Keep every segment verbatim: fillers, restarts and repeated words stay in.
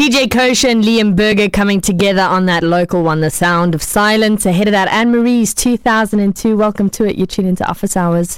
D J Kosher and Liam Berger coming together on that local one, The Sound of Silence. Ahead of that, Anne-Marie's two thousand two. Welcome to it. You're tuned into Office Hours.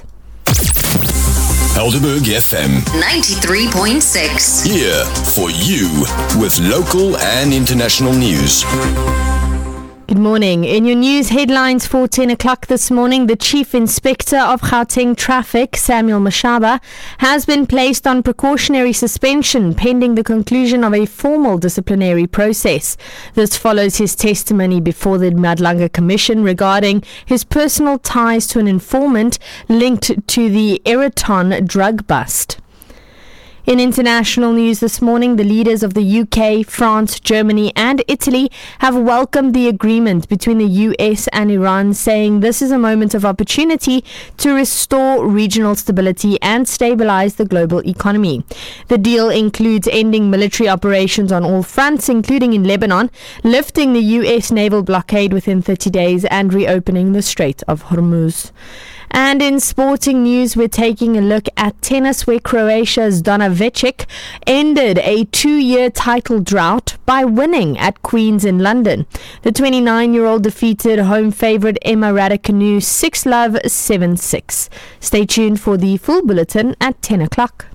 Helderberg F M ninety-three point six. Here for you with local and international news. Good morning. In your news headlines for ten o'clock this morning, the Chief Inspector of Gauteng Traffic, Samuel Mashaba, has been placed on precautionary suspension pending the conclusion of a formal disciplinary process. This follows his testimony before the Madlanga Commission regarding his personal ties to an informant linked to the Eraton drug bust. In international news this morning, the leaders of the U K, France, Germany and Italy have welcomed the agreement between the U S and Iran, saying this is a moment of opportunity to restore regional stability and stabilize the global economy. The deal includes ending military operations on all fronts, including in Lebanon, lifting the U S naval blockade within thirty days and reopening the Strait of Hormuz. And in sporting news, we're taking a look at tennis, where Croatia's Dona Vekic ended a two-year title drought by winning at Queen's in London. The twenty-nine-year-old defeated home favourite Emma Raducanu six love, seven six. Stay tuned for the full bulletin at ten o'clock.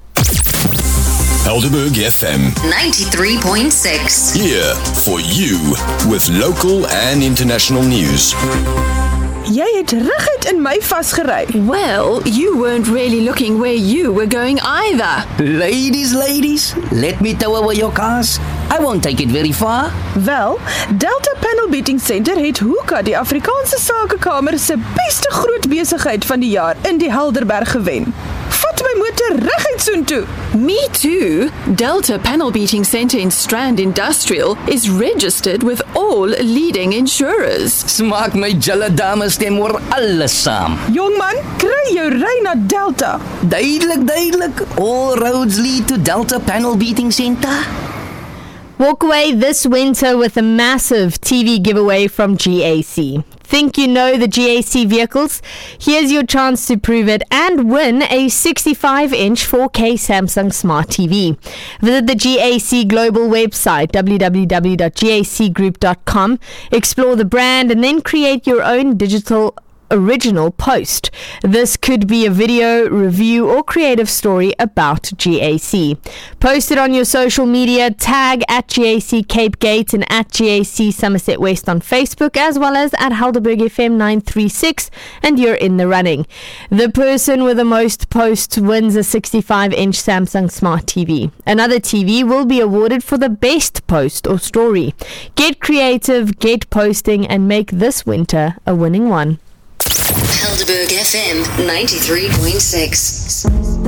Helderberg F M ninety-three point six. Here for you with local and international news. Jy het reguit in my vasgery. Well, you weren't really looking where you were going either. Ladies, ladies, let me tow away your cars. I won't take it very far. Wel, Delta Panel Beating Center het Hoeka, die Afrikaanse Sakekamer se beste groot besigheid van die jaar in die Helderberg gewen. Vat my motor reguit soontoe. Me too. Delta Panel Beating Center in Strand Industrial is registered with all leading insurers. Smaak my julle dames stem oor alles saam. Jongman, kry jou ry na Delta. Duidelik, duidelik. All roads lead to Delta Panel Beating Center. Walk away this winter with a massive T V giveaway from G A C. Think you know the G A C vehicles? Here's your chance to prove it and win a sixty-five inch four K Samsung Smart T V. Visit the G A C global website, w w w dot g a c group dot com, explore the brand and then create your own digital original post. This could be a video, review or creative story about G A C. Post it on your social media, tag at G A C Cape Gate and at G A C Somerset West on Facebook, as well as at Helderberg F M nine three six, and you're in the running. The person with the most posts wins a sixty-five inch Samsung Smart T V. Another T V will be awarded for the best post or story. Get creative, get posting and make this winter a winning one. Helderberg F M ninety-three point six.